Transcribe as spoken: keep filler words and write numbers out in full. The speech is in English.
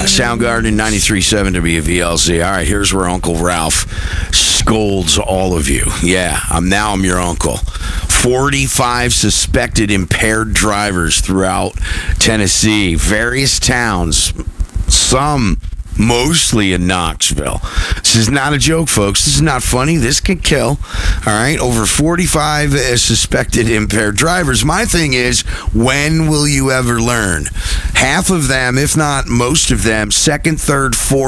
Soundgarden ninety-three point seven W V L Z. All right, here's where Uncle Ralph scolds all of you. Yeah, I'm now I'm your uncle. forty-five suspected impaired drivers throughout Tennessee, various towns, some mostly in Knoxville. This is not a joke, folks. This is not funny. This could kill. All right, over forty-five uh, suspected impaired drivers. My thing is, when will you ever learn? Half of them, if not most of them, second, third, fourth,